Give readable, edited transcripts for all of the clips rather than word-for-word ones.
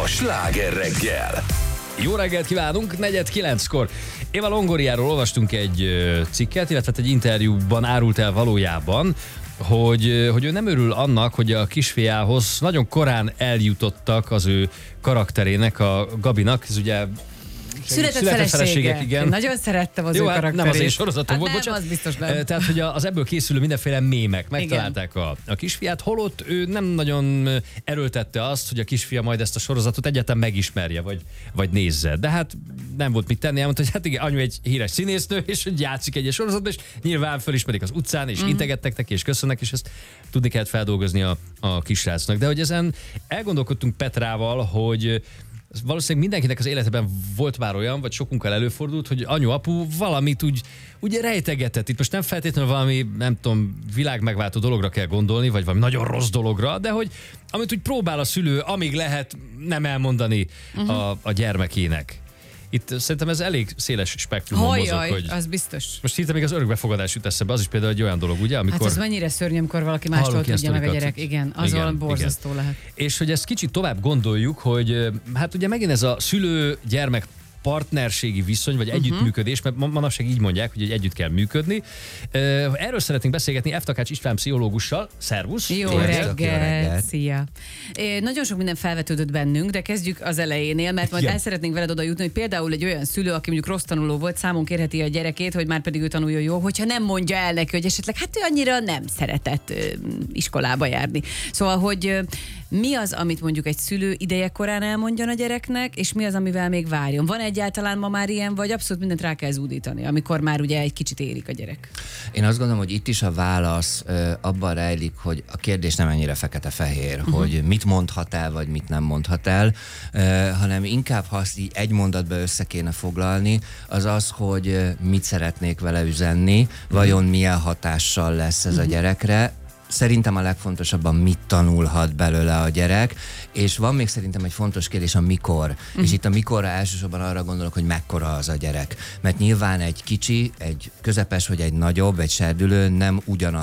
a Sláger reggel. Jó reggelt kívánunk, 8:09-kor. Éva Longoriáról olvastunk egy cikket, illetve egy interjúban árult el valójában, hogy ő nem örül annak, hogy a kisfiához nagyon korán eljutottak az ő karakterének, a Gabinak, ez ugye Született feleségek, igen. Én nagyon szerettem az ő karakterét. Nem az én sorozatom volt, bocsánat. Az biztos nem. Tehát, hogy az ebből készülő mindenféle mémek megtalálták a kisfiát, holott ő nem nagyon erőltette azt, hogy a kisfia majd ezt a sorozatot egyáltalán megismerje, vagy nézze. De hát nem volt mit tenni, elmondta, hogy hát igen, anyu egy híres színésznő, és hogy játszik egy sorozatban, és nyilván fölismerik az utcán, és integettek neki, és köszönnek, és ezt tudni kellett feldolgozni a kisrácnak. De hogy ezen elgondolkodtunk Petrával, hogy valószínűleg mindenkinek az életében volt már olyan, vagy sokunkkal előfordult, hogy anyu-apu valamit úgy rejtegetett. Itt most nem feltétlenül valami, nem tudom, világmegváltó dologra kell gondolni, vagy valami nagyon rossz dologra, de hogy amit úgy próbál a szülő, amíg lehet nem elmondani a gyermekének. Itt szerintem ez elég széles spektrumon mozog, hogy... az biztos. Most hirtelen még az örökbefogadás jut eszembe, az is például egy olyan dolog, ugye, amikor... Hát az mennyire szörnyű, amikor valaki mástól tudja meg a gyerek. Igen, az valami borzasztó lehet. És hogy ezt kicsit tovább gondoljuk, hogy hát ugye megint ez a szülő-gyermek partnerségi viszony, vagy együttműködés, mert manapság így mondják, hogy együtt kell működni. Erről szeretnénk beszélgetni F. Takács István pszichológussal. Szervusz! Jó reggelt! Szia! Nagyon sok minden felvetődött bennünk, de kezdjük az elejénél, mert majd el szeretnénk veled oda jutni, hogy például egy olyan szülő, aki mondjuk rossz tanuló volt, számon kérheti a gyerekét, hogy már pedig ő tanuljon jó, hogyha nem mondja el neki, hogy esetleg hát ő annyira nem szeretett iskolába járni. Szóval, hogy mi az, amit mondjuk egy szülő ideje korán elmondjon a gyereknek, és mi az, amivel még várjon? Van egyáltalán ma már ilyen, vagy abszolút mindent rá kell zúdítani, amikor már ugye egy kicsit érik a gyerek? Én azt gondolom, hogy itt is a válasz abban rejlik, hogy a kérdés nem ennyire fekete-fehér, hogy mit mondhat el, vagy mit nem mondhat el, hanem inkább, ha azt így egy mondatba össze kéne foglalni, az az, hogy mit szeretnék vele üzenni, vajon milyen hatással lesz ez a gyerekre. Szerintem a legfontosabban mit tanulhat belőle a gyerek, és van még szerintem egy fontos kérdés, a mikor. És itt a mikorra elsősorban arra gondolok, hogy mekkora az a gyerek. Mert nyilván egy kicsi, egy közepes vagy egy nagyobb, egy serdülő nem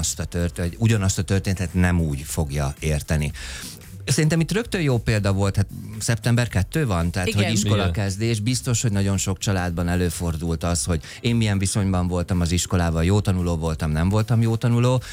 ugyanazt a történetet nem úgy fogja érteni. Szerintem itt rögtön jó példa volt, hát szeptember 2 van, tehát hogy iskolakezdés, biztos, hogy nagyon sok családban előfordult az, hogy én milyen viszonyban voltam az iskolával, jó tanuló voltam, nem voltam jó tanuló.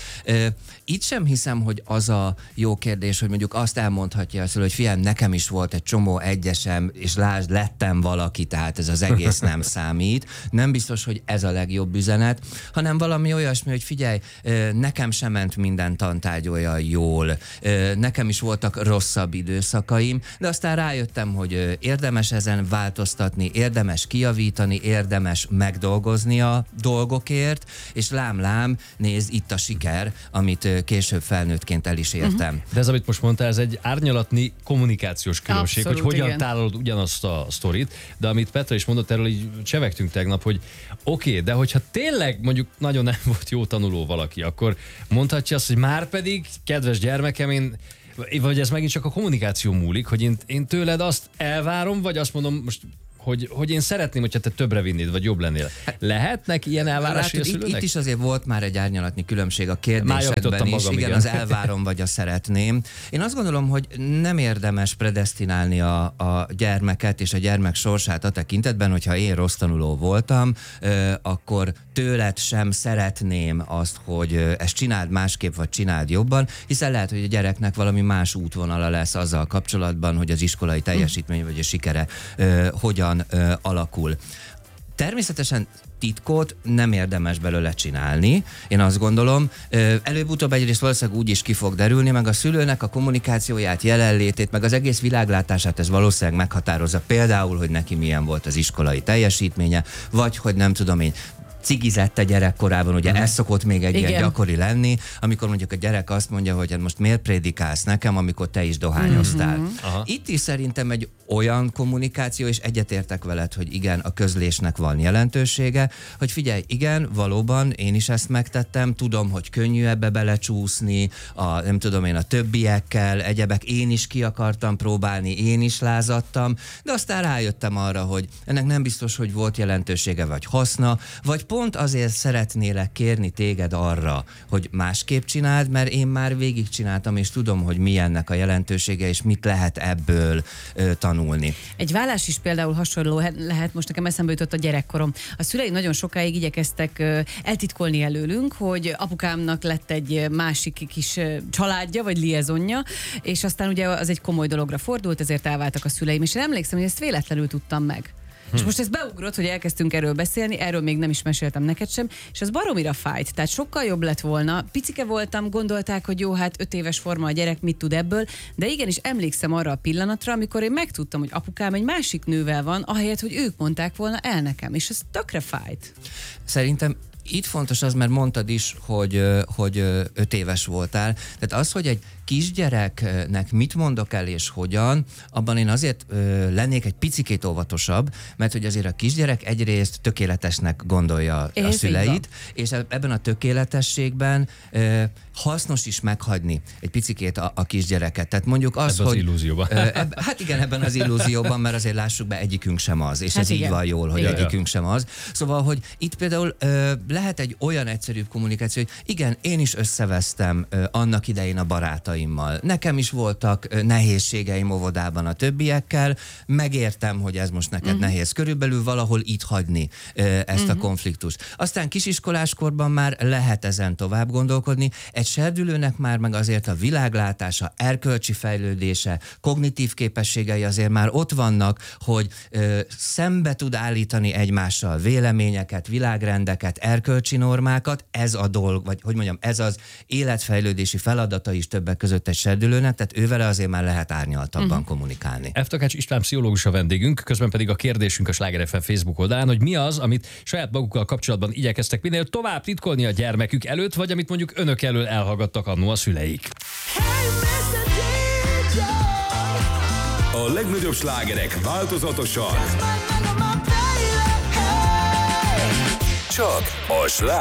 Itt sem hiszem, hogy az a jó kérdés, hogy mondjuk azt elmondhatja az, hogy fiam, nekem is volt egy csomó egyesem, és lásd, lettem valaki, tehát ez az egész nem számít. Nem biztos, hogy ez a legjobb üzenet, hanem valami olyasmi, hogy figyelj, nekem sem ment minden tantárgy olyan jól, nekem is voltak rosszabb időszakaim, de aztán rájöttem, hogy érdemes ezen változtatni, érdemes kijavítani, érdemes megdolgozni a dolgokért, és lám, nézd, itt a siker, amit később felnőttként el is értem. De ez, amit most mondtál, ez egy árnyalatni kommunikációs különbség, abszolút, hogy hogyan tálalod ugyanazt a sztorit, de amit Petra is mondott, erről így csevegtünk tegnap, hogy oké, de hogyha tényleg mondjuk nagyon nem volt jó tanuló valaki, akkor mondhatja azt, hogy már pedig, kedves gyermekem, vagy ez megint csak a kommunikáció múlik, hogy én tőled azt elvárom, vagy azt mondom most, hogy én szeretném, hogyha te többre vinnéd, vagy jobb lennél. Lehetnek ilyen elvárásai a szülőnek? Itt is azért volt már egy árnyalatnyi különbség a kérdésekben is. Igen, az elvárom, vagy a szeretném. Én azt gondolom, hogy nem érdemes predesztinálni a gyermeket és a gyermek sorsát a tekintetben, hogyha én rossz tanuló voltam, akkor tőled sem szeretném azt, hogy ezt csináld másképp, vagy csináld jobban, hiszen lehet, hogy a gyereknek valami más útvonala lesz azzal kapcsolatban, hogy az iskolai teljesítmény vagy a sikere hogyan alakul. Természetesen titkot nem érdemes belőle csinálni, én azt gondolom. Előbb-utóbb egyrészt valószínűleg úgy is ki fog derülni, meg a szülőnek a kommunikációját, jelenlétét, meg az egész világlátását ez valószínűleg meghatározza. Például, hogy neki milyen volt az iskolai teljesítménye, vagy hogy nem tudom én, cigizett a gyerekkorában, ugye ez szokott még egy ilyen gyakori lenni, amikor mondjuk a gyerek azt mondja, hogy hát most miért prédikálsz nekem, amikor te is dohányoztál. Itt is szerintem egy olyan kommunikáció, és egyetértek veled, hogy igen, a közlésnek van jelentősége, hogy figyelj, igen, valóban én is ezt megtettem, tudom, hogy könnyű ebbe belecsúszni, nem tudom én, a többiekkel, egyebek, én is ki akartam próbálni, én is lázadtam, de aztán rájöttem arra, hogy ennek nem biztos, hogy volt jelentősége vagy haszna, vagy pont azért szeretnélek kérni téged arra, hogy másképp csináld, mert én már végigcsináltam, és tudom, hogy mi ennek a jelentősége, és mit lehet ebből tanulni. Egy vállás is például hasonló lehet, most nekem eszembe jutott a gyerekkorom. A szüleim nagyon sokáig igyekeztek eltitkolni előlünk, hogy apukámnak lett egy másik kis családja, vagy liaisonja, és aztán ugye az egy komoly dologra fordult, ezért elváltak a szüleim, és én emlékszem, hogy ezt véletlenül tudtam meg. És most ez beugrott, hogy elkezdtünk erről beszélni, erről még nem is meséltem neked sem, és ez baromira fájt. Tehát sokkal jobb lett volna. Picike voltam, gondolták, hogy jó, hát 5 éves forma a gyerek, mit tud ebből, de igenis emlékszem arra a pillanatra, amikor én megtudtam, hogy apukám egy másik nővel van, ahelyett, hogy ők mondták volna el nekem, és ez tökre fájt. Szerintem itt fontos az, mert mondtad is, hogy 5 éves voltál. Tehát az, hogy egy kisgyereknek mit mondok el és hogyan, abban én azért lennék egy picikét óvatosabb, mert hogy azért a kisgyerek egyrészt tökéletesnek gondolja a szüleit, és ebben a tökéletességben hasznos is meghagyni egy picikét a kisgyereket. Tehát mondjuk az, ebben hogy... az illúzióban. Hát igen, ebben az illúzióban, mert azért lássuk be, egyikünk sem az, és hát ez igen. így van jól, hogy Igen. egyikünk sem az. Szóval, hogy itt például lehet egy olyan egyszerűbb kommunikáció, hogy igen, én is összevesztem annak idején a barátaimmal. Nekem is voltak nehézségeim óvodában a többiekkel, megértem, hogy ez most neked nehéz. Körülbelül valahol itt hagyni ezt a konfliktust. Aztán kisiskoláskorban már lehet ezen tovább gondolkodni. Egy serdülőnek már meg azért a világlátása, erkölcsi fejlődése, kognitív képességei azért már ott vannak, hogy szembe tud állítani egymással véleményeket, világrendeket, erkölcsi normákat. Ez a dolg, vagy hogy mondjam, ez az életfejlődési feladata is többek között egy serdülőnek, tehát ővele azért már lehet árnyaltabban kommunikálni. F. Takács István pszichológus a vendégünk, közben pedig a kérdésünk a Sláger FM Facebook oldalán, hogy mi az, amit saját magukkal kapcsolatban igyekeztek minél tovább titkolni a gyermekük előtt, vagy amit mondjuk önök elől elhallgattak annó a szüleik. A legnagyobb slágerek változatosan. Csak a